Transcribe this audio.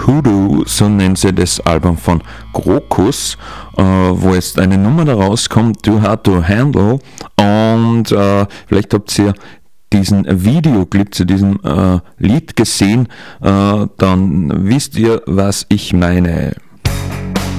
Hoodoo, so nennt sie das Album von Krokus, wo jetzt eine Nummer da rauskommt, Do How to Handle, und vielleicht habt ihr diesen Videoclip zu diesem Lied gesehen, dann wisst ihr, was ich meine.